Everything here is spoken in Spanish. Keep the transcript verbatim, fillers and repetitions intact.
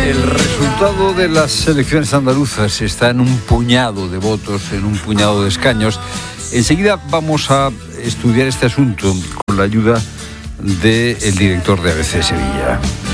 El resultado de las elecciones andaluzas está en un puñado de votos, en un puñado de escaños. Enseguida vamos a estudiar este asunto con la ayuda del director de A B C Sevilla.